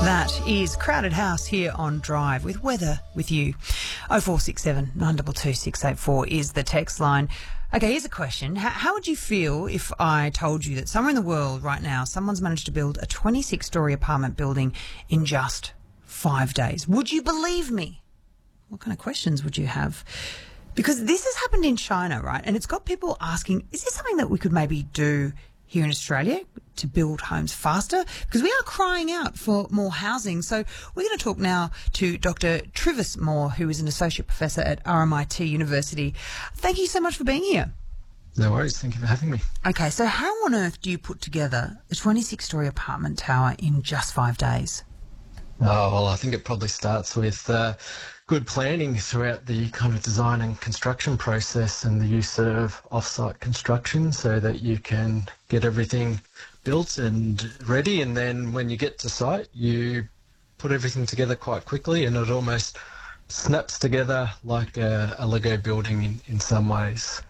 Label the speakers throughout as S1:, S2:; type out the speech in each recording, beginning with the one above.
S1: That is Crowded House here on Drive with weather with you. 0467 922 684 is the text line. Okay, here's a question. How would you feel if I told you that somewhere in the world right now someone's managed to build a 26-storey apartment building in just 5 days? Would you believe me? What kind of questions would you have? Because this has happened in China, right? And it's got people asking, is this something that we could maybe do here in Australia to build homes faster? Because we are crying out for more housing. So we're going to talk now to Dr. Travis Moore, who is an associate professor at RMIT University. Thank you so much for being here.
S2: No worries. Thank you for having me.
S1: Okay, so how on earth do you put together a 26-storey apartment tower in just 5 days?
S2: Oh, well, I think it probably starts with good planning throughout the kind of design and construction process and the use of off-site construction so that you can get everything built and ready. And then when you get to site, you put everything together quite quickly and it almost snaps together like a Lego building in some ways.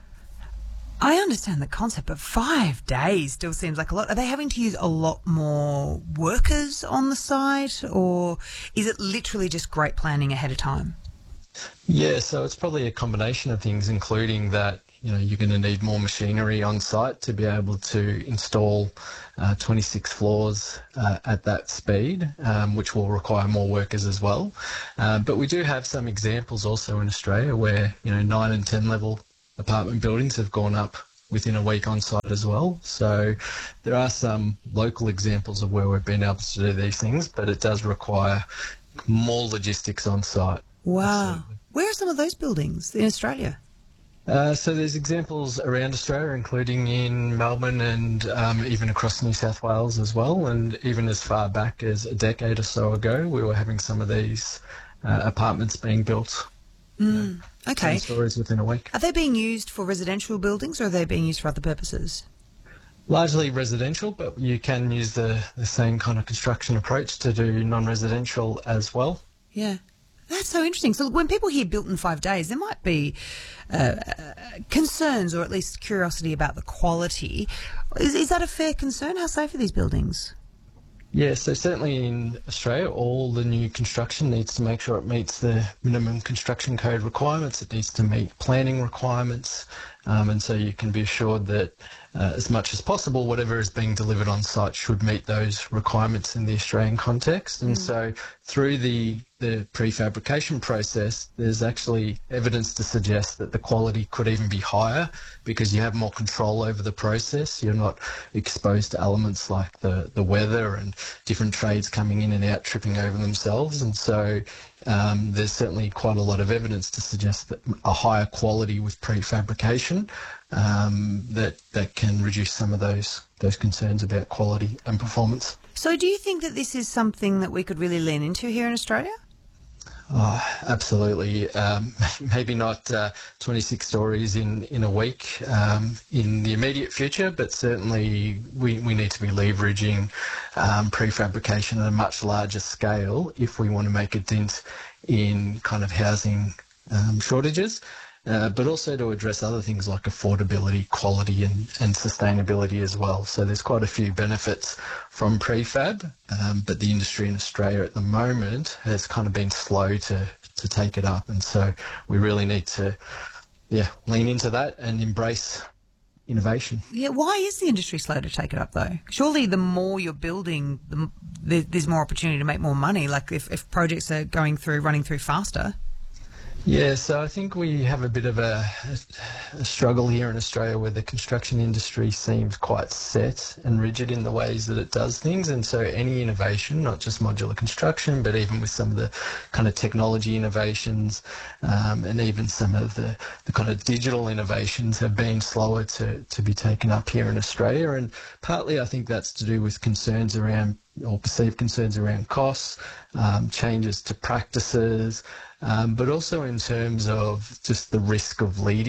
S1: I understand the concept, but 5 days still seems like a lot. Are they having to use a lot more workers on the site, or is it literally just great planning ahead of time?
S2: Yeah, so it's probably a combination of things, including that, you know, you're going to need more machinery on site to be able to install 26 floors at that speed, which will require more workers as well. But we do have some examples also in Australia where, you know, 9 and 10 level apartment buildings have gone up within a week on site as well. So there are some local examples of where we've been able to do these things, but it does require more logistics on site.
S1: Wow.
S2: Absolutely.
S1: Where are some of those buildings in Australia?
S2: So there's examples around Australia, including in Melbourne and even across New South Wales as well. And even as far back as a decade or so ago, we were having some of these apartments being built.
S1: Okay.
S2: 10 stories within a week.
S1: Are they being used for residential buildings or are they being used for other purposes?
S2: Largely residential, but you can use the same kind of construction approach to do non-residential as well.
S1: Yeah. That's so interesting. So when people hear built in 5 days, there might be concerns or at least curiosity about the quality. Is that a fair concern? How safe are these buildings?
S2: Yeah, so certainly in Australia, all the new construction needs to make sure it meets the minimum construction code requirements. It needs to meet planning requirements. And so you can be assured that as much as possible, whatever is being delivered on site should meet those requirements in the Australian context. And so through the prefabrication process, there's actually evidence to suggest that the quality could even be higher because you have more control over the process. You're not exposed to elements like the weather and different trades coming in and out, tripping over themselves. And so there's certainly quite a lot of evidence to suggest that a higher quality with prefabrication that can reduce some of those concerns about quality and performance.
S1: So do you think that this is something that we could really lean into here in Australia?
S2: Oh, absolutely. Maybe not 26 stories in a week in the immediate future, but certainly we need to be leveraging prefabrication at a much larger scale if we want to make a dent in kind of housing shortages. But also to address other things like affordability, quality and sustainability as well. So there's quite a few benefits from prefab, but the industry in Australia at the moment has kind of been slow to take it up. And so we really need to lean into that and embrace innovation.
S1: Yeah, why is the industry slow to take it up though? Surely the more you're building, there's more opportunity to make more money, like if projects are running through faster.
S2: Yeah, so I think we have a bit of a struggle here in Australia where the construction industry seems quite set and rigid in the ways that it does things. And so any innovation, not just modular construction, but even with some of the kind of technology innovations and even some of the kind of digital innovations have been slower to be taken up here in Australia. And partly I think that's to do with concerns around or perceived concerns around costs, changes to practices, but also in terms of just the risk of leading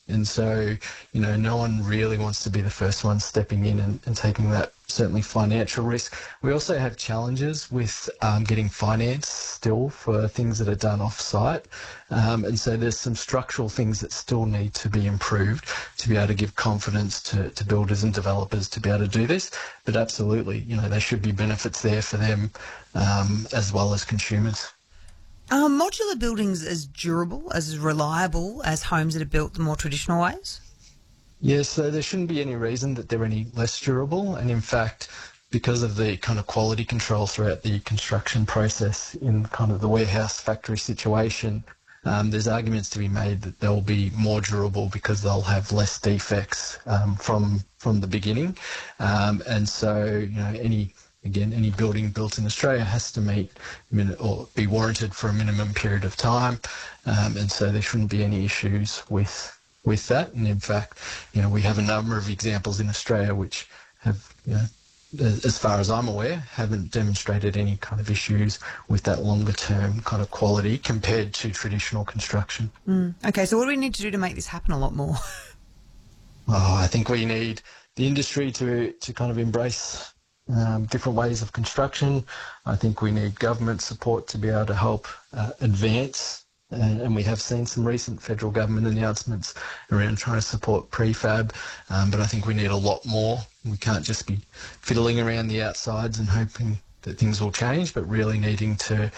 S2: And so, no one really wants to be the first one stepping in and taking that certainly financial risk. We also have challenges with getting finance still for things that are done off-site. And so there's some structural things that still need to be improved to be able to give confidence to builders and developers to be able to do this. But absolutely, there should be benefits there for them as well as consumers.
S1: Are modular buildings as durable, as reliable as homes that are built the more traditional ways?
S2: Yes, so there shouldn't be any reason that they're any less durable. And in fact, because of the kind of quality control throughout the construction process in kind of the warehouse factory situation, there's arguments to be made that they'll be more durable because they'll have less defects from the beginning. And so, any building built in Australia has to meet or be warranted for a minimum period of time, and so there shouldn't be any issues with that. And in fact, we have a number of examples in Australia which have, as far as I'm aware, haven't demonstrated any kind of issues with that longer term kind of quality compared to traditional construction.
S1: Okay, so what do we need to do to make this happen a lot more?
S2: I think we need the industry to kind of embrace different ways of construction. I think we need government support to be able to help advance, and we have seen some recent federal government announcements around trying to support prefab, but I think we need a lot more. We can't just be fiddling around the outsides and hoping that things will change, but really needing to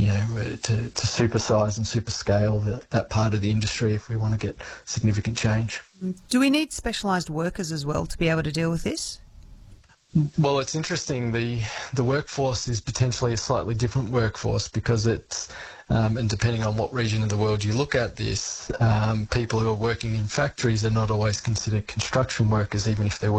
S2: supersize and superscale that part of the industry if we want to get significant change.
S1: Do we need specialised workers as well to be able to deal with this?
S2: Well, it's interesting. The workforce is potentially a slightly different workforce because it's, and depending on what region of the world you look at this, people who are working in factories are not always considered construction workers, even if they're